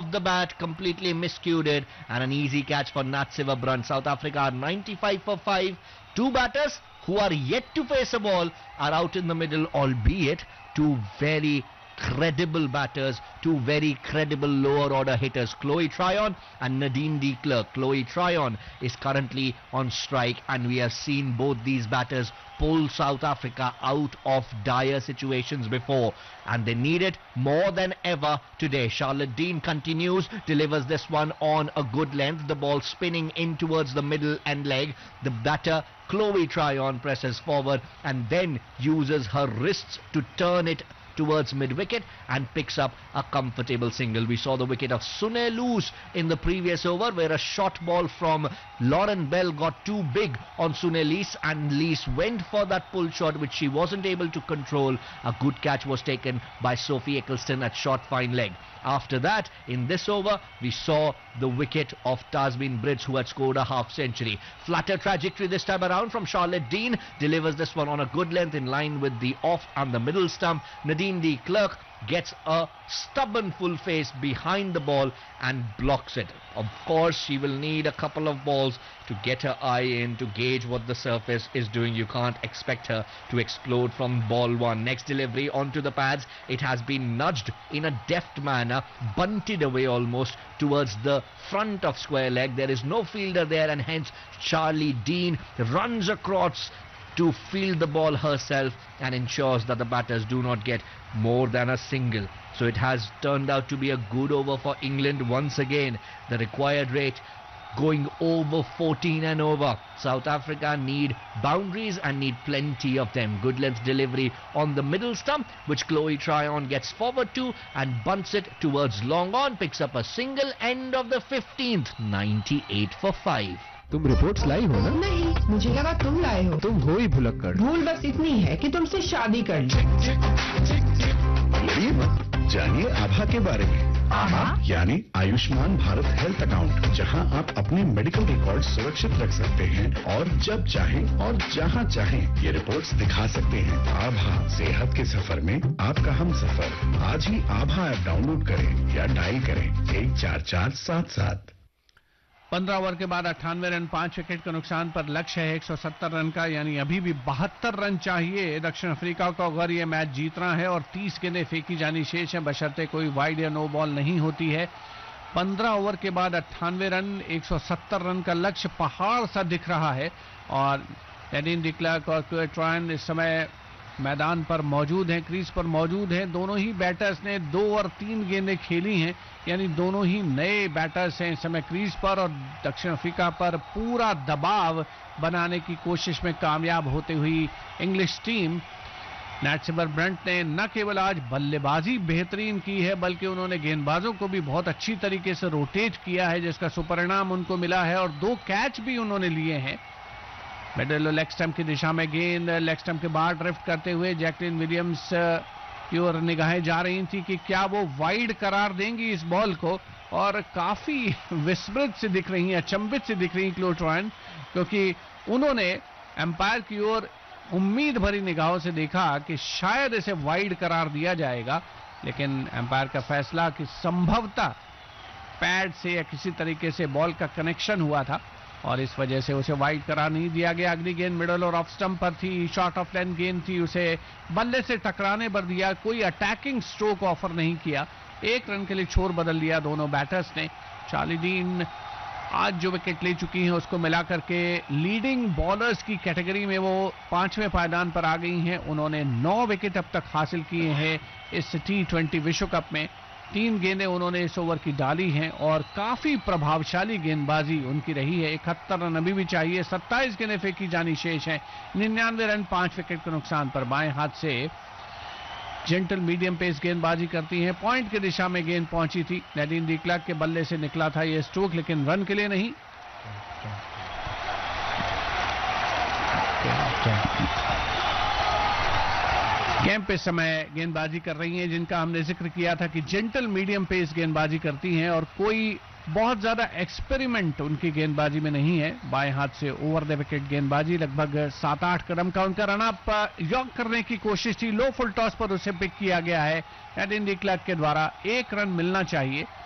off the bat, completely miscued it, and an easy catch for Nat Sivabrant. South Africa are 95 for 5. Two batters who are yet to face a ball are out in the middle, albeit two very credible batters, two very credible lower order hitters, Chloe Tryon and Nadine de Klerk. Chloe Tryon is currently on strike, and we have seen both these batters pull South Africa out of dire situations before, and they need it more than ever today. Charlotte Dean continues, delivers this one on a good length, the ball spinning in towards the middle end leg. The batter Chloe Tryon presses forward and then uses her wrists to turn it towards mid-wicket and picks up a comfortable single. We saw the wicket of Sune loose in the previous over, where a short ball from Lauren Bell got too big on Sune Lees, and Lees went for that pull shot which she wasn't able to control. A good catch was taken by Sophie Eccleston at short fine leg. After that, in this over, we saw the wicket of Tasmin Brits, who had scored a half century. Flatter trajectory this time around from Charlotte Dean, delivers this one on a good length in line with the off and the middle stump. Nadine de Klerk gets a stubborn full face behind the ball and blocks it. Of course, she will need a couple of balls to get her eye in, to gauge what the surface is doing. You can't expect her to explode from ball one. Next delivery onto the pads. It has been nudged in a deft manner, bunted away almost towards the front of square leg. There is no fielder there, and hence Charlie Dean runs across to field the ball herself and ensures that the batters do not get more than a single. So it has turned out to be a good over for England once again. The required rate going over 14 and over. South Africa need boundaries and need plenty of them. Good length delivery on the middle stump, which Chloe Tryon gets forward to and bunts it towards long on, picks up a single. End of the 15th, 98 for 5. तुम reports लाई हो ना? नहीं, मुझे लगा तुम लाए हो। तुम हो ही भुलक्कड़। भूल बस इतनी है कि तुमसे शादी कर ली। ये मत जानिए आभा के बारे में। आभा यानी आयुष्मान भारत हेल्थ अकाउंट, जहां आप अपने मेडिकल रिकॉर्ड सुरक्षित रख सकते हैं और जब चाहें और जहां चाहें ये रिपोर्ट्स दिखा सकते हैं। आभा, सेहत के सफर में आपका हम सफर। आज ही आभा ऐप डाउनलोड करें या डायल करें 14477। 15 ओवर के बाद 98 रन, 5 विकेट के नुकसान पर लक्ष्य है 170 रन का, यानी अभी भी 72 रन चाहिए दक्षिण अफ्रीका को अगर ये मैच जीतना है, और 30 गेंदें फेंकी जानी शेष है बशर्ते कोई वाइड या नो बॉल नहीं होती है। 15 ओवर के बाद 98 रन, 170 रन का लक्ष्य पहाड़ सा दिख रहा है, और नैडीन डी क्लर्क और क्लोए ट्रायन इस समय मैदान पर मौजूद हैं, क्रीज पर मौजूद हैं। दोनों ही बैटर्स ने 2 और 3 गेंदें खेली हैं, यानी दोनों ही नए बैटर्स हैं इस समय क्रीज पर, और दक्षिण अफ्रीका पर पूरा दबाव बनाने की कोशिश में कामयाब होते हुई इंग्लिश टीम। नैट सिमरब्रंट ने न केवल आज बल्लेबाजी बेहतरीन की है, बल्कि उन्होंने गेंदबाजों को भी बहुत अच्छी तरीके से रोटेट किया है, जिसका सुपरिणाम उनको मिला है, और 2 कैच भी उन्होंने लिए हैं। मिडल लेग स्टंप की दिशा में गेंद लेग स्टंप के बाहर ड्रिफ्ट करते हुए जैकलिन विलियम्स की ओर निगाहें जा रही थी कि क्या वो वाइड करार देंगी इस बॉल को, और काफी विस्मृत से दिख रही हैं, अचंभित से दिख रही हैं क्लोए ट्रायन, क्योंकि उन्होंने एम्पायर की ओर उम्मीद भरी निगाहों से देखा कि शायद इसे वाइड करार दिया जाएगा, लेकिन एम्पायर का फैसला कि संभवतः पैड से या किसी तरीके से बॉल का कनेक्शन हुआ था और इस वजह से उसे वाइड करार नहीं दिया गया। अगली गेंद मिडल और ऑफ स्टंप पर थी, शॉर्ट ऑफ लेंथ गेंद थी, उसे बल्ले से टकराने पर दिया, कोई अटैकिंग स्ट्रोक ऑफर नहीं किया। 1 रन के लिए छोर बदल दिया दोनों बैटर्स ने। चार्ली डीन आज जो विकेट ले चुकी हैं उसको मिलाकर के लीडिंग बॉलर्स की कैटेगरी में वो 5वें पायदान पर आ गई हैं। उन्होंने 9 विकेट अब तक हासिल किए हैं इस T20 विश्व कप में। 3 गेंदें उन्होंने इस ओवर की डाली हैं और काफी प्रभावशाली गेंदबाजी उनकी रही है। 71 रन अभी भी चाहिए, 27 गेंदें फेंकी जानी शेष हैं। 99 रन 5 विकेट के नुकसान पर बाएं हाथ से जेंटल मीडियम पेस गेंदबाजी करती हैं। पॉइंट की दिशा में गेंद पहुंची थी, नैडीन डी क्लर्क के बल्ले से निकला था यह स्ट्रोक, लेकिन रन के लिए नहीं। कैंप इस समय गेंदबाजी कर रही हैं, जिनका हमने जिक्र किया था कि जेंटल मीडियम पेस गेंदबाजी करती हैं और कोई बहुत ज्यादा एक्सपेरिमेंट उनकी गेंदबाजी में नहीं है। बाएं हाथ से ओवर द विकेट गेंदबाजी, लगभग 7-8 कदम का उनका रन अप यॉक करने की कोशिश थी, लो फुल टॉस पर उसे पिक किया गया है नैडीन डी क्लर्क के द्वारा। 1 रन मिलना चाहिए